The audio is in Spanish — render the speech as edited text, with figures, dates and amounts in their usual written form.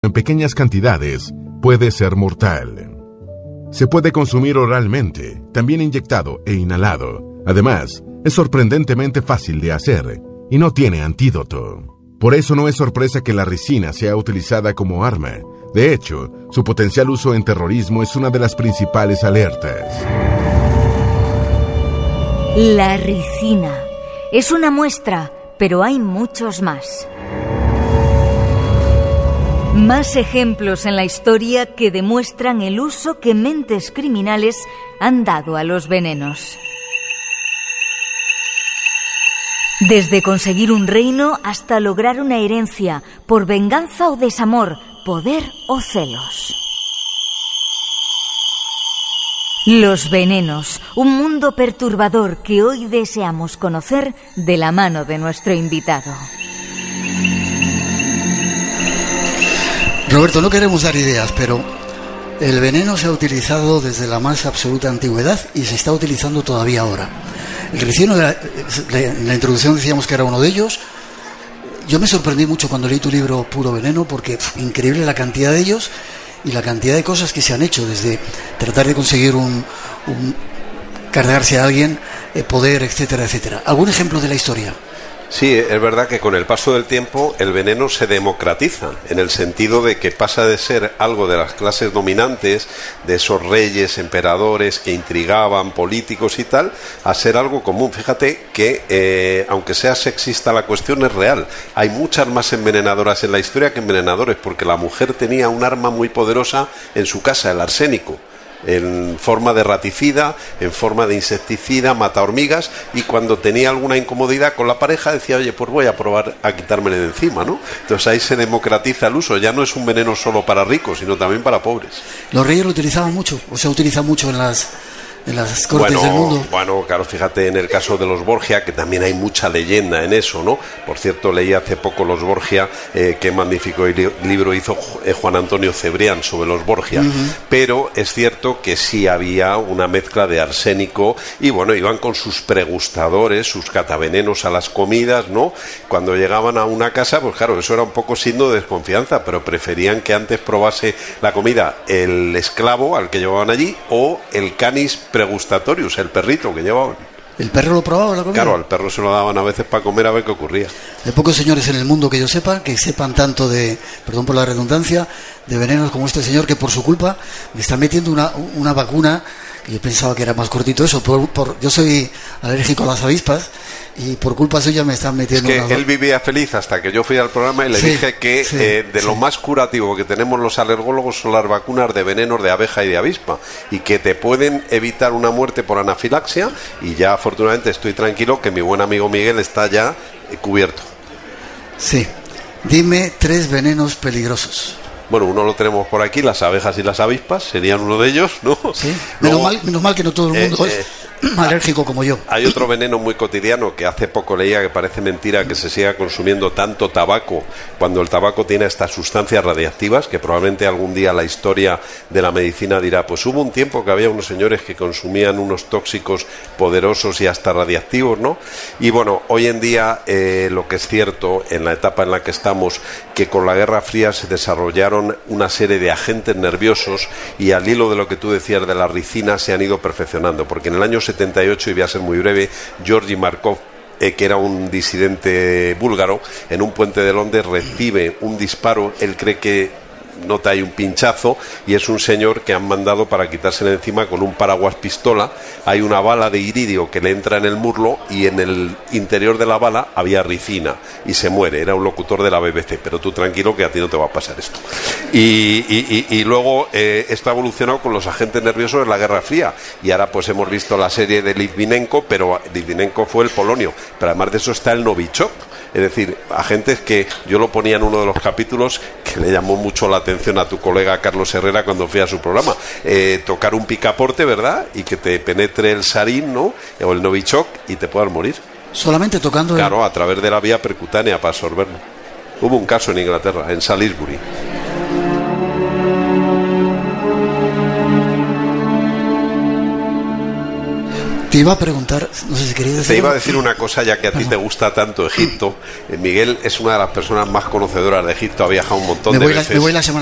en pequeñas cantidades puede ser mortal. Se puede consumir oralmente, también inyectado e inhalado. Además, es sorprendentemente fácil de hacer y no tiene antídoto. Por eso no es sorpresa que la ricina sea utilizada como arma. De hecho, su potencial uso en terrorismo es una de las principales alertas. La ricina es una muestra, pero hay muchos más. Más ejemplos en la historia que demuestran el uso que mentes criminales han dado a los venenos. Desde conseguir un reino hasta lograr una herencia por venganza o desamor, poder o celos. Los venenos, un mundo perturbador que hoy deseamos conocer de la mano de nuestro invitado. Roberto, no queremos dar ideas, pero el veneno se ha utilizado desde la más absoluta antigüedad y se está utilizando todavía ahora. El ricino, en la introducción decíamos que era uno de ellos. Yo me sorprendí mucho cuando leí tu libro Puro Veneno, porque increíble la cantidad de ellos y la cantidad de cosas que se han hecho, desde tratar de conseguir cargarse a alguien, poder, etcétera, etcétera. ¿Algún ejemplo de la historia? Sí, es verdad que con el paso del tiempo el veneno se democratiza, en el sentido de que pasa de ser algo de las clases dominantes, de esos reyes, emperadores que intrigaban, políticos y tal, a ser algo común. Fíjate que, aunque sea sexista la cuestión, es real. Hay muchas más envenenadoras en la historia que envenenadores, porque la mujer tenía un arma muy poderosa en su casa, el arsénico, en forma de raticida, en forma de insecticida, mata hormigas, y cuando tenía alguna incomodidad con la pareja decía, oye, pues voy a probar a quitármele de encima, ¿no? Entonces ahí se democratiza el uso, ya no es un veneno solo para ricos, sino también para pobres. ¿Los reyes lo utilizaban mucho? ¿O se utiliza mucho en las cortes del mundo? Bueno, claro, fíjate en el caso de los Borgia, que también hay mucha leyenda en eso, ¿no? Por cierto, leí hace poco los Borgia, qué magnífico libro hizo Juan Antonio Cebrián sobre los Borgia, pero es cierto que sí había una mezcla de arsénico y bueno, iban con sus pregustadores, sus catavenenos a las comidas, ¿no? Cuando llegaban a una casa, pues claro, eso era un poco signo de desconfianza, pero preferían que antes probase la comida el esclavo al que llevaban allí o el canis pregustatorius, el perrito que llevaban. ¿El perro lo probaba la comida? Claro, al perro se lo daban a veces para comer a ver qué ocurría. Hay pocos señores en el mundo que yo sepa, que sepan tanto de, perdón por la redundancia, de venenos como este señor, que por su culpa me está metiendo una vacuna, que yo pensaba que era más cortito eso, yo soy alérgico a las avispas, y por culpa suya me están metiendo él vivía feliz hasta que yo fui al programa y le dije que lo más curativo que tenemos los alergólogos son las vacunas de venenos de abeja y de avispa, y que te pueden evitar una muerte por anafilaxia, y ya afortunadamente estoy tranquilo que mi buen amigo Miguel está ya cubierto. Sí, dime 3 venenos peligrosos. Bueno, uno lo tenemos por aquí, las abejas y las avispas serían uno de ellos, ¿no? Sí. Menos mal que no todo el mundo es alérgico como yo. Hay otro veneno muy cotidiano que hace poco leía, que parece mentira que se siga consumiendo tanto tabaco, cuando el tabaco tiene estas sustancias radiactivas, que probablemente algún día la historia de la medicina dirá, pues hubo un tiempo que había unos señores que consumían unos tóxicos poderosos y hasta radiactivos, ¿no? Y bueno, hoy en día lo que es cierto, en la etapa en la que estamos, que con la Guerra Fría se desarrollaron una serie de agentes nerviosos, y al hilo de lo que tú decías de la ricina se han ido perfeccionando, porque en el año 78, y voy a ser muy breve, Georgi Markov, que era un disidente búlgaro, en un puente de Londres recibe un disparo, él cree que nota ahí un pinchazo, y es un señor que han mandado para quitársele encima con un paraguas pistola. Hay una bala de iridio que le entra en el muslo, y en el interior de la bala había ricina, y se muere. Era un locutor de la BBC, pero tú tranquilo que a ti no te va a pasar esto. Y luego esto ha evolucionado con los agentes nerviosos en la Guerra Fría, y ahora pues hemos visto la serie de Litvinenko, pero Litvinenko fue el polonio, pero además de eso está el Novichok. Es decir, agentes que yo lo ponía en uno de los capítulos, que le llamó mucho la atención a tu colega Carlos Herrera cuando fui a su programa, tocar un picaporte, ¿verdad? Y que te penetre el sarín, ¿no? O el Novichok, y te puedas morir. ¿Solamente tocando? Claro, a través de la vía percutánea para absorberlo. Hubo un caso en Inglaterra, en Salisbury. Te iba a preguntar, no sé si querías decir. Te iba a decir una cosa, ya que a ti te gusta tanto Egipto. Miguel es una de las personas más conocedoras de Egipto, ha viajado un montón de veces. Me voy la semana